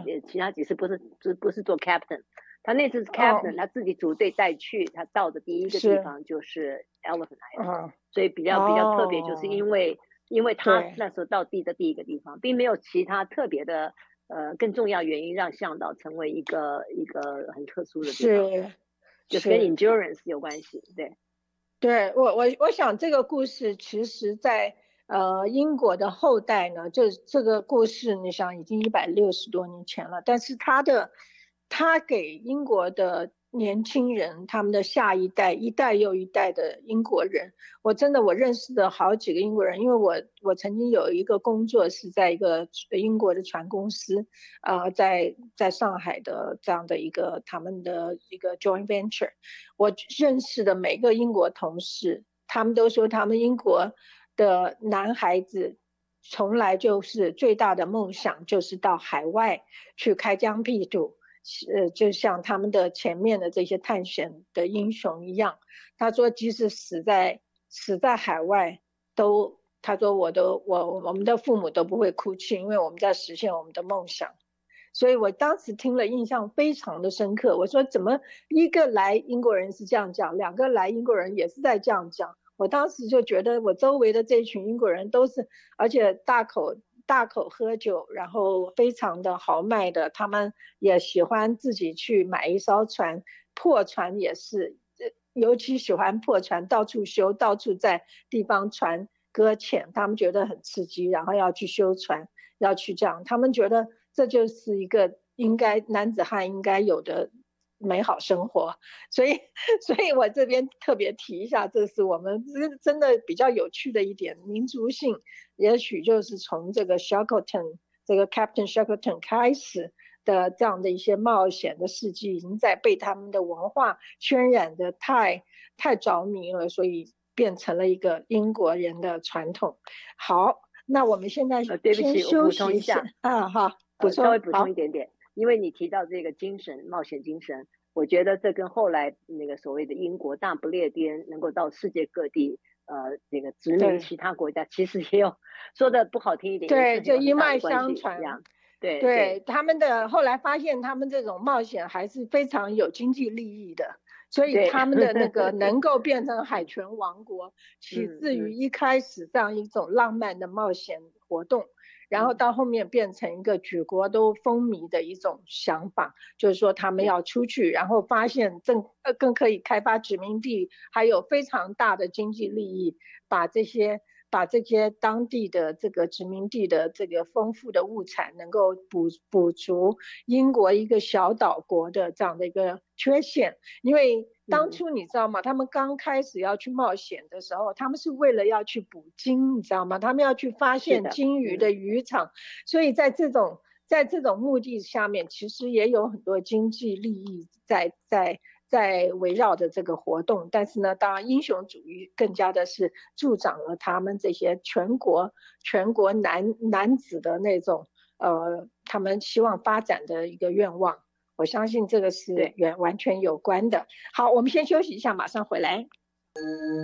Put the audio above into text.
其他几次不是做 captain， 他那次是 captain，他自己组队带去，他到的第一个地方就是 Elephant Island，所以比较特别，就是因为他那时候到地的第一个地方，并没有其他特别的更重要原因让向导成为一个很特殊的地方，就是跟 endurance 有关系。 对，我想这个故事其实在英国的后代呢，这个故事你想已经160多年前了，但是他给英国的年轻人，他们的下一代，一代又一代的英国人，我认识的好几个英国人，因为我曾经有一个工作是在一个英国的船公司，在上海的这样的一个他们的一个 joint venture， 我认识的每个英国同事，他们都说他们英国的男孩子从来就是最大的梦想就是到海外去开疆辟土。就像他们的前面的这些探险的英雄一样，他说即使死在海外他说我们的父母都不会哭泣，因为我们在实现我们的梦想。所以我当时听了印象非常的深刻，我说怎么一个来英国人是这样讲，两个来英国人也是在这样讲，我当时就觉得我周围的这群英国人都是，而且大口喝酒，然后非常的豪迈的，他们也喜欢自己去买一艘船，破船也是，尤其喜欢破船，到处修，到处在地方船搁浅，他们觉得很刺激，然后要去修船，要去这样，他们觉得这就是一个男子汉应该有的美好生活，所以我这边特别提一下，这是我们真的比较有趣的一点民族性，也许就是从这个 Shackleton 这个 Captain Shackleton 开始的这样的一些冒险的事迹，已经在被他们的文化渲染的太着迷了，所以变成了一个英国人的传统。好，那我们现在先休息一下啊，好， 稍微补充一点点，因为你提到这个冒险精神，我觉得这跟后来那个所谓的英国大不列颠能够到世界各地这个殖民其他国家，其实也有说的不好听一点， 对，就一脉相传。 对， 他们的后来发现他们这种冒险还是非常有经济利益的，所以他们的那个能够变成海权王国，起自于一开始这样一种浪漫的冒险活动，然后到后面变成一个举国都风靡的一种想法，就是说他们要出去，然后发现更可以开发殖民地，还有非常大的经济利益，把这些当地的这个殖民地的这个丰富的物产能够补足英国一个小岛国的这样的一个缺陷。因为当初你知道吗，他们刚开始要去冒险的时候，他们是为了要去捕鲸，你知道吗？他们要去发现鲸鱼的渔场，所以在这种目的下面，其实也有很多经济利益在围绕着这个活动，但是呢，当然英雄主义更加的是助长了他们这些全国男子的那种他们希望发展的一个愿望。我相信这个是完全有关的。好，我们先休息一下，马上回来。